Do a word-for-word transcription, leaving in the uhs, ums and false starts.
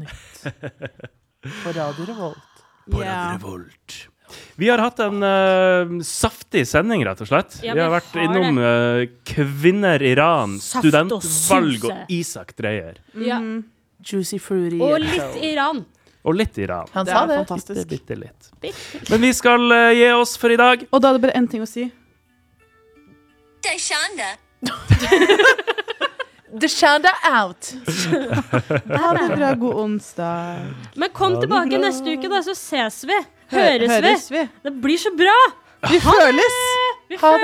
På Radio Revolt. På Ja. Radio Revolt. Vi har hatt en uh, saftig sending, rett og slett. Ja, vi har vi vært har innom uh, Kvinner Iran, Saft og studentvalg suse. og Isak Dreyer. Ja. Juicy Fruity. Og litt Iran. Og litt Iran. Han Det sa er det. fantastisk. Bitte, bitte litt. Men vi skal uh, gi oss for i dag. Og da er det bare en ting å si. Det er Shanda. The Shanda out. Ha det bra, god onsdag. Men kom Ha det tilbake bra. neste uke, da, så ses vi. Høres, Høres vi? vi. Det blir så bra. Vi føles. Vi Ha det.